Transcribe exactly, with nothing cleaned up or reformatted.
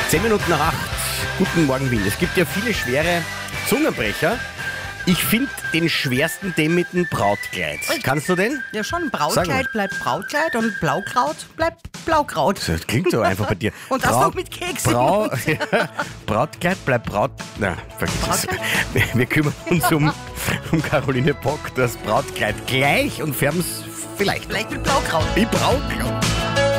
Zehn Minuten nach acht. Guten Morgen, Wien. Es gibt ja viele schwere Zungenbrecher. Ich finde den schwersten den mit dem Brautkleid. Kannst du den? Ja schon, Sag mal. Brautkleid bleibt Brautkleid und Blaukraut bleibt Blaukraut. Das klingt so einfach bei dir. Und das noch mit Keks im Brau, Mund. ja, Brautkleid bleibt Braut... Na, vergiss es. Wir, wir kümmern uns um, um Caroline Bock, das Brautkleid gleich und färben es vielleicht. Vielleicht mit Blaukraut. Wie Brautkleid.